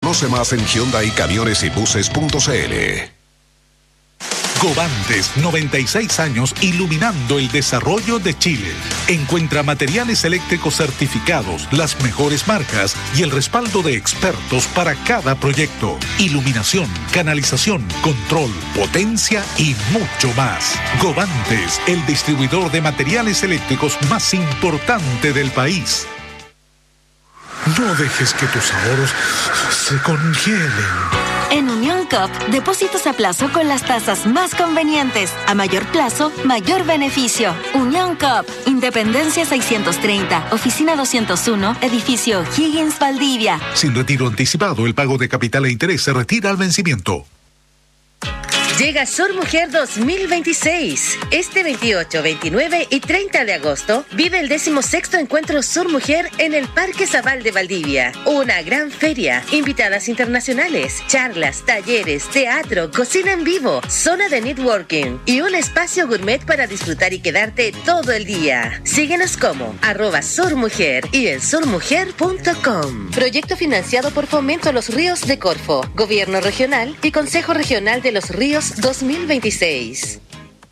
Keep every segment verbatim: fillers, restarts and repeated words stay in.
Conoce más en Hyundai Camiones y Buses punto c l. Govantes, noventa y seis años iluminando el desarrollo de Chile. Encuentra materiales eléctricos certificados, las mejores marcas y el respaldo de expertos para cada proyecto. Iluminación, canalización, control, potencia y mucho más. Govantes, el distribuidor de materiales eléctricos más importante del país. No dejes que tus ahorros se congelen. En Unión Coop, depósitos a plazo con las tasas más convenientes. A mayor plazo, mayor beneficio. Unión Coop, Independencia seiscientos treinta, Oficina doscientos uno, Edificio Higgins, Valdivia. Sin retiro anticipado, el pago de capital e interés se retira al vencimiento. Llega Sur Mujer dos mil veintiséis. Este veintiocho, veintinueve y treinta de agosto vive el decimosexto encuentro Sur Mujer en el Parque Zabal de Valdivia. Una gran feria, invitadas internacionales, charlas, talleres, teatro, cocina en vivo, zona de networking y un espacio gourmet para disfrutar y quedarte todo el día. Síguenos como arroba surmujer y en surmujer punto com. Proyecto financiado por Fomento Los Ríos de Corfo, Gobierno Regional y Consejo Regional de los Ríos dos mil veintiséis.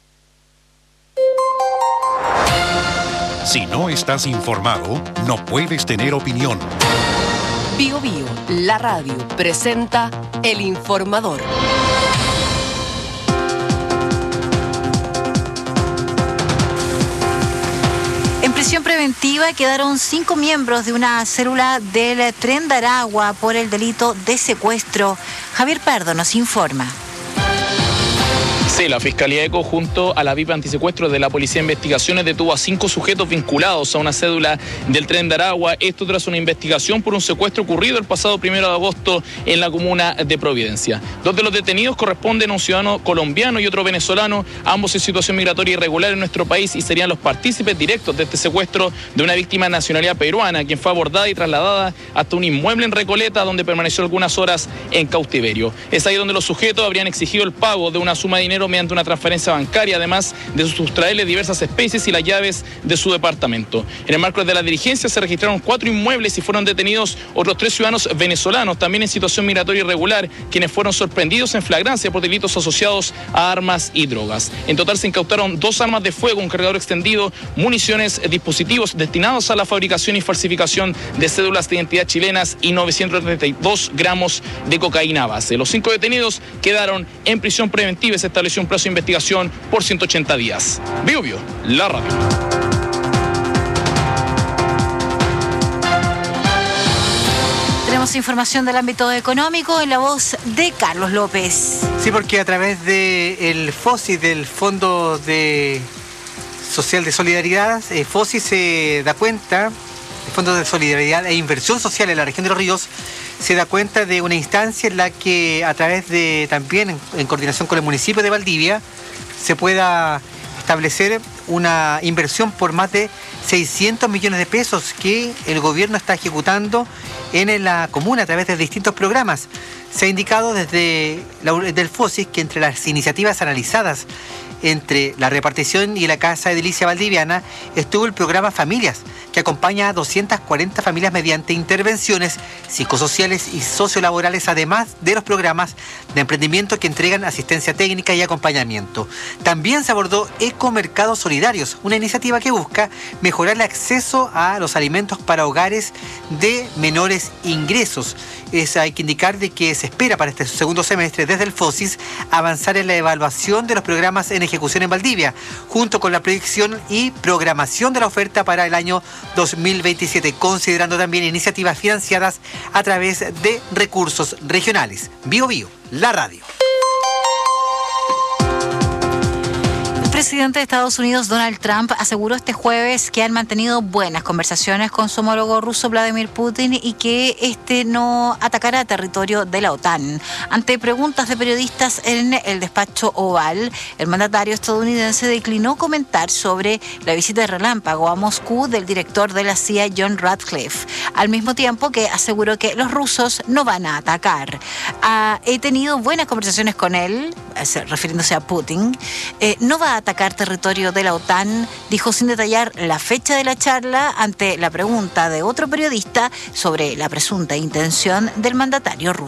Si no estás informado, no puedes tener opinión. Bio Bio, la radio, presenta El Informador. En prisión preventiva quedaron cinco miembros de una célula del Tren de Aragua por el delito de secuestro. Javier Pardo nos informa. Sí, la Fiscalía ECO junto a la V I P Antisecuestro de la Policía de Investigaciones detuvo a cinco sujetos vinculados a una cédula del Tren de Aragua. Esto tras una investigación por un secuestro ocurrido el pasado primero de agosto en la comuna de Providencia. Dos de los detenidos corresponden a un ciudadano colombiano y otro venezolano, ambos en situación migratoria irregular en nuestro país y serían los partícipes directos de este secuestro de una víctima de nacionalidad peruana, quien fue abordada y trasladada hasta un inmueble en Recoleta donde permaneció algunas horas en cautiverio. Es ahí donde los sujetos habrían exigido el pago de una suma de dinero mediante una transferencia bancaria, además de sustraerle diversas especies y las llaves de su departamento. En el marco de la diligencia se registraron cuatro inmuebles y fueron detenidos otros tres ciudadanos venezolanos, también en situación migratoria irregular, quienes fueron sorprendidos en flagrancia por delitos asociados a armas y drogas. En total se incautaron dos armas de fuego, un cargador extendido, municiones, dispositivos destinados a la fabricación y falsificación de cédulas de identidad chilenas y novecientos treinta y dos gramos de cocaína base. Los cinco detenidos quedaron en prisión preventiva y se estableció un plazo de investigación por ciento ochenta días. Bio Bio, la radio. Tenemos información del ámbito económico en la voz de Carlos López. Sí, porque a través del FOSI, del Fondo de Social de Solidaridad, eh, FOSI se da cuenta, el Fondo de Solidaridad e Inversión Social en la región de Los Ríos, se da cuenta de una instancia en la que a través de, también en, en coordinación con el municipio de Valdivia, se pueda establecer una inversión por más de seiscientos millones de pesos que el gobierno está ejecutando en la comuna a través de distintos programas. Se ha indicado desde la, del FOSI que entre las iniciativas analizadas entre la repartición y la Casa Edilicia Valdiviana estuvo el programa Familias, que acompaña a doscientas cuarenta familias mediante intervenciones psicosociales y sociolaborales, además de los programas de emprendimiento que entregan asistencia técnica y acompañamiento. También se abordó Ecomercados Solidarios, una iniciativa que busca mejorar el acceso a los alimentos para hogares de menores ingresos. Es, hay que indicar de que se espera para este segundo semestre desde el FOSIS avanzar en la evaluación de los programas en ejecución en Valdivia, junto con la proyección y programación de la oferta para el año dos mil veintisiete, considerando también iniciativas financiadas a través de recursos regionales. Bio Bio, la radio. El presidente de Estados Unidos, Donald Trump, aseguró este jueves que han mantenido buenas conversaciones con su homólogo ruso, Vladimir Putin, y que este no atacará territorio de la OTAN. Ante preguntas de periodistas en el despacho Oval, el mandatario estadounidense declinó comentar sobre la visita de relámpago a Moscú del director de la C I A, John Ratcliffe, al mismo tiempo que aseguró que los rusos no van a atacar. Ah, he tenido buenas conversaciones con él, refiriéndose a Putin, eh, no va a atacar territorio de la OTAN, dijo sin detallar la fecha de la charla ante la pregunta de otro periodista sobre la presunta intención del mandatario ruso.